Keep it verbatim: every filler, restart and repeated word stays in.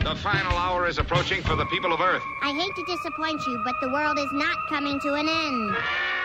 The final hour is approaching for the people of Earth. I hate to disappoint you, but the world is not coming to an end.